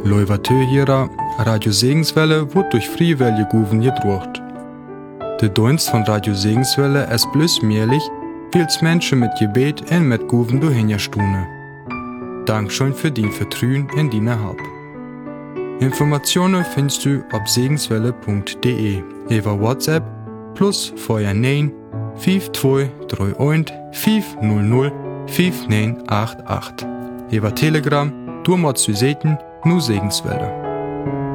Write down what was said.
Leuvatö hierer, Radio Segenswelle wird durch Freiwillige Guven gedruckt. Der Dienst von Radio Segenswelle ist bloß möglich, weil es Menschen mit Gebet und mit Guven durchhinstune. Dankeschön für dein Vertrauen und deine Hilfe. Informationen findest du auf segenswelle.de über WhatsApp plus 49 5231 500 5988. Über Telegram, du musst du sehen, nur Segenswelle.